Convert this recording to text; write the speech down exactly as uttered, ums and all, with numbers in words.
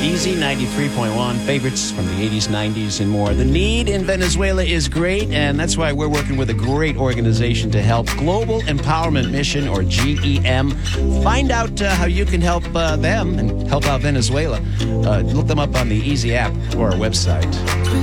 Easy ninety-three point one, favorites from the eighties, nineties, and more. The need in Venezuela is great, and that's why we're working with a great organization to help, Global Empowerment Mission, or G E M. Find out uh, how you can help uh, them and help out Venezuela. Uh, look them up on the Easy app or our website.